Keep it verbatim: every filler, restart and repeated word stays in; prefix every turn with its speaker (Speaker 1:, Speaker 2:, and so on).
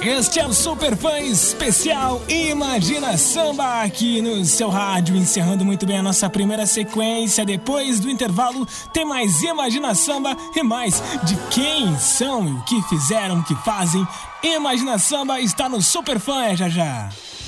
Speaker 1: Este é o Super Fã Especial Imagina Samba aqui no seu rádio, encerrando muito bem a nossa primeira sequência. Depois do intervalo tem mais Imagina Samba e mais de quem são e o que fizeram, o que fazem. Imagina Samba está no Super Fã, é já já.